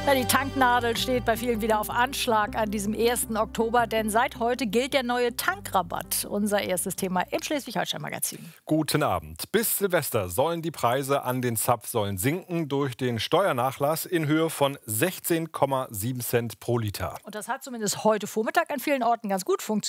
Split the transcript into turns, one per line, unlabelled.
Ja, die Tanknadel steht bei vielen wieder auf Anschlag an diesem 1. Oktober, denn seit heute gilt der neue Tankrabatt. Unser erstes Thema im Schleswig-Holstein-Magazin.
Guten Abend. Bis Silvester sollen die Preise an den Zapfsäulen sinken durch den Steuernachlass in Höhe von 16,7 Cent pro Liter.
Und das hat zumindest heute Vormittag an vielen Orten ganz gut funktioniert.